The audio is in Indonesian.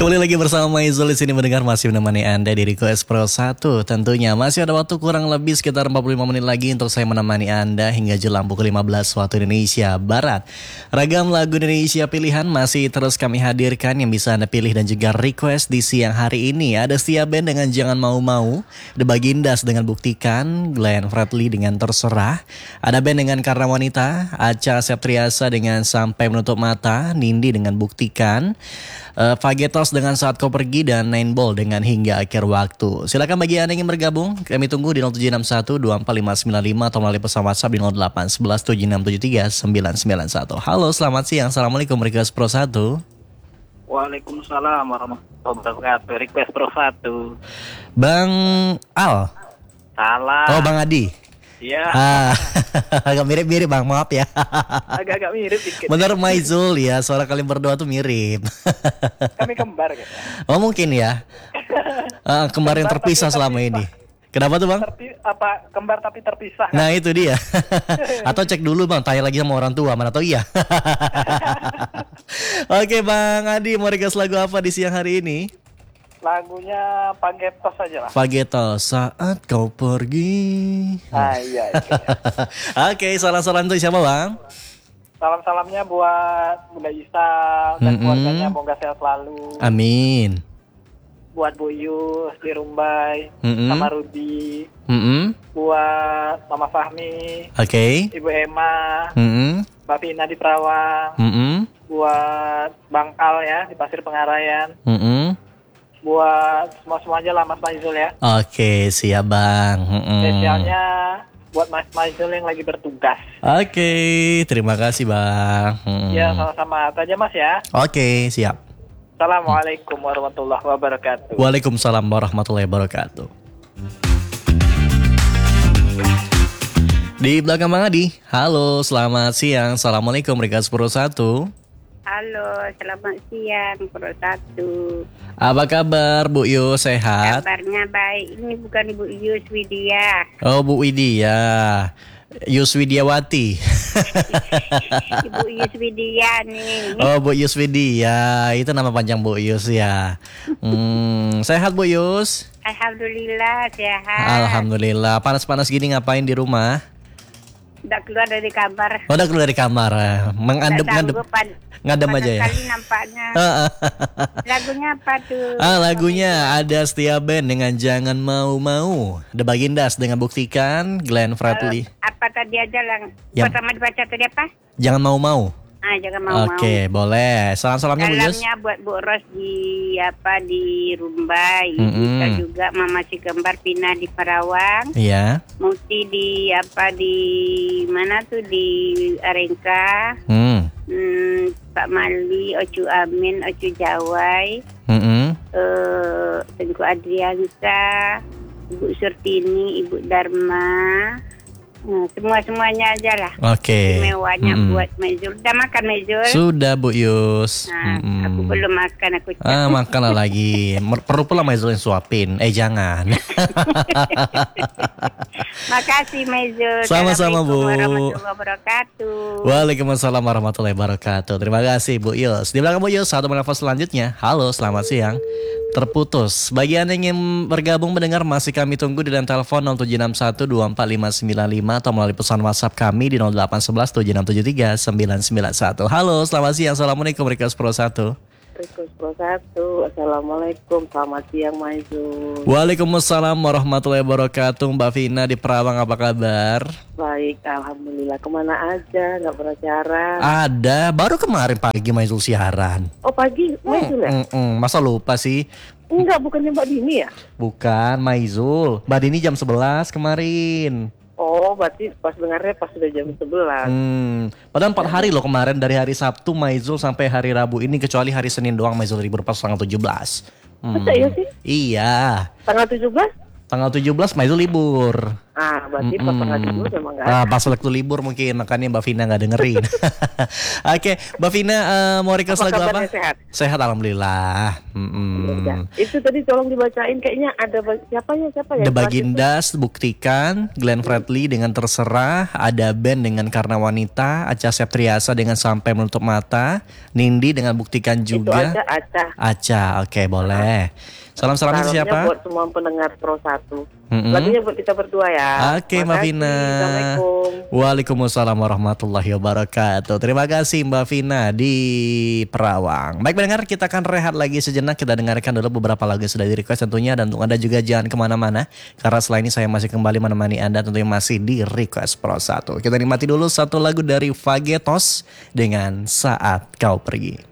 Kembali lagi bersama Maizul di sini mendengar masih menemani Anda di Request Pro 1. Tentunya masih ada waktu kurang lebih sekitar 45 menit lagi untuk saya menemani Anda hingga jelang pukul 15 waktu Indonesia Barat. Ragam lagu Indonesia pilihan masih terus kami hadirkan yang bisa Anda pilih dan juga request di siang hari ini. Ada Setia Band dengan Jangan Mau-Mau, The Bagindas dengan Buktikan, Glenn Fredly dengan Terserah, ada band dengan Karena Wanita, Acha Septriasa dengan Sampai Menutup Mata, Nindi dengan Buktikan, Fagetos dengan Saat Kau Pergi, dan Nine Ball dengan Hingga Akhir Waktu. Silakan bagi Anda yang ingin bergabung, kami tunggu di 0761 24595 atau melalui pesan WhatsApp di 0811 7673 991. Halo, selamat siang. Assalamualaikum Request Pro 1. Waalaikumsalam warahmatullahi wabarakatuh. Request Pro 1. Bang Al. Salah. Oh, Bang Adi. Iya. Agak mirip-mirip Bang, maaf ya. Agak-agak mirip dikit. Bener Maizul ya, suara kalian berdua tuh mirip. Kami kembar kan. Oh mungkin ya. Kembar yang terpisah selama ini. Kenapa tuh Bang? Kembar tapi terpisah kan? Nah itu dia. Atau cek dulu Bang, tanya lagi sama orang tua, mana tahu iya. Oke Bang Adi, mau request lagu apa di siang hari ini? Lagunya Fagetos aja lah. Fagetos, Saat Kau Pergi. Iya. Oke, salam-salam untuk siapa Bang? Salam-salamnya buat Bunda Isa dan keluarganya, semoga sehat selalu. Amin. Buat Bu Yus di Rumbai, sama Rudi. Buat Mama Fahmi. Oke. Ibu Emma. Mbak Vina di Perawang. Buat Bang Al ya di Pasir Pengarayan. Buat semua aja lah Mas Maizul ya. Oke, siap Bang. Spesialnya buat Mas Maizul yang lagi bertugas. Oke, terima kasih Bang. Ya sama-sama. Itu aja Mas ya. Oke, siap. Assalamualaikum warahmatullahi wabarakatuh. Waalaikumsalam warahmatullahi wabarakatuh. Di belakang Bang Adi. Halo, selamat siang. Assalamualaikum Request Pro 1. Halo, selamat siang Pro 1. Apa kabar Bu Yus, sehat? Kabarnya baik. Ini bukan Ibu Yus Widya. Oh Bu Widya, Yus Widyawati. Ibu Yus Widya nih. Oh Bu Yus Widya, itu nama panjang Bu Yus ya. Sehat Bu Yus? Alhamdulillah sehat. Alhamdulillah. Panas-panas gini ngapain di rumah? Udah keluar dari kamar. Oh, udah keluar dari kamar. Ngadem aja ya. Kali nampaknya. Lagunya apa tuh? Lagunya ada Setia Band dengan Jangan Mau-Mau, The Bagindas dengan Buktikan, Glenn Fredly. Apa tadi aja lang? Ya. Pertama dibaca tadi apa? Jangan Mau-Mau. Jangan Mau-Mau. Oke, boleh. Salam-salamnya Bu Yus. Salamnya buat Bu Ros di Rumbai. Bisa juga Mama si Kembar Pina di Perawang. Iya. Muti di mana tuh di Arengka. Pak Mali, Ocu Amin, Ocu Jawai. Tengku Adriansa, Ibu Surtini, Ibu Dharma. Semuanya aja lah. Oke. Mewahnya buat Maizul. Udah makan Maizul? Sudah Bu Yus. Aku belum makan, aku makanlah lagi. Perlu pula Maizul yang suapin. Jangan. Makasih Maizul. Sama-sama Bu. Warahmatullahi wabarakatuh. Waalaikumsalam warahmatullahi wabarakatuh. Terima kasih Bu Yus. Di belakang Bu Yus, satu menelpon selanjutnya. Halo, selamat siang. Terputus. Bagi Anda yang ingin bergabung mendengar, masih kami tunggu di dan telepon 0761 24595 atau melalui pesan WhatsApp kami di 0811 7673 991. Halo, selamat siang. Assalamualaikum Request Pro 1. Request Pro 1. Assalamualaikum. Selamat siang Maizul. Waalaikumsalam warahmatullahi wabarakatuh. Mbak Vina di Perawang, apa kabar? Baik, alhamdulillah. Kemana aja? Nggak pernah siaran. Ada, baru kemarin pagi Maizul siaran. Oh pagi Maizul ya? Masa lupa sih? Enggak, bukannya Mbak Dini ya? Bukan, Maizul. Mbak Dini jam 11 kemarin. Oh, berarti pas dengarnya pas sudah jam 11. Padahal 4 hari loh kemarin, dari hari Sabtu Maizul sampai hari Rabu ini, kecuali hari Senin doang Maizul libur pas tanggal 17. Masa iya sih? Iya. Tanggal 17? Tanggal 17 Maizul libur. Berarti pas tengah libur memang nggak ada. Pas waktu libur mungkin, makanya Mbak Vina nggak dengerin. Oke, Mbak Vina mau request lagu apa? Sehat? Sehat, alhamdulillah. Ya. Itu tadi tolong dibacain, kayaknya ada siapa ya? The Bagindas, Buktikan, Glenn Fredly dengan Terserah, ada Ben dengan Karena Wanita, Acha Septriasa dengan Sampai Menutup Mata, Nindi dengan Buktikan juga. Itu Acha, oke, boleh. Salam-salam itu siapa? Buat semua pendengar Pro 1. Lagunya buat kita berdua ya. Oke, Mbak Vina. Assalamualaikum. Waalaikumsalam warahmatullahi wabarakatuh. Terima kasih Mbak Vina di Perawang. Baik pendengar, kita akan rehat lagi sejenak. Kita dengarkan dulu beberapa lagu yang sudah di request tentunya. Dan untuk Anda juga jangan kemana-mana, karena setelah ini saya masih kembali menemani Anda tentunya masih di Request Pro 1. Kita nikmati dulu satu lagu dari Fagetos dengan Saat Kau Pergi.